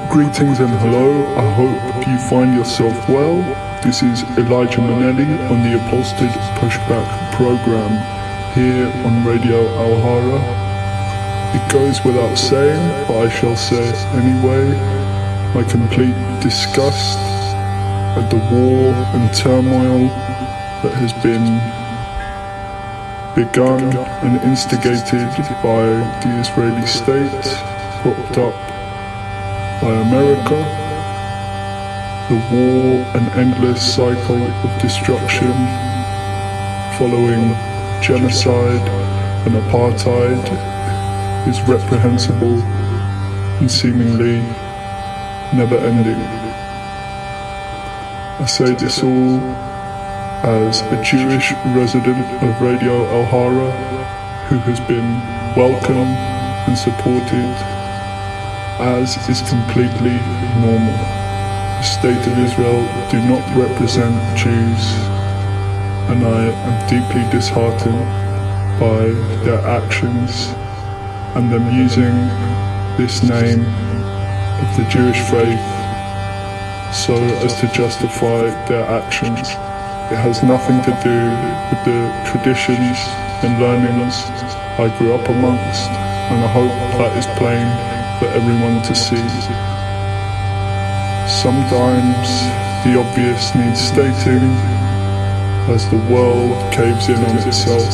Greetings and hello, I hope you find yourself well. This is Elijah Manelli on the Upholstered Pushback program here on Radio Alhara. It goes without saying, but I shall say it anyway, my complete disgust at the war and turmoil that has been begun and instigated by the Israeli state, propped up by America, the war and endless cycle of destruction following genocide and apartheid is reprehensible and seemingly never ending. I say this all as a Jewish resident of Radio Alhara who has been welcomed and supported as is completely normal. The State of Israel do not represent Jews, and I am deeply disheartened by their actions and them using this name of the Jewish faith so as to justify their actions. It has nothing to do with the traditions and learnings I grew up amongst, and I hope that is plain for everyone to see. Sometimes the obvious needs stating as the world caves in on itself.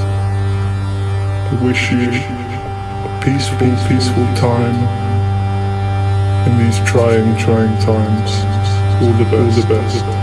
I wish you a peaceful time in these trying times. All the best.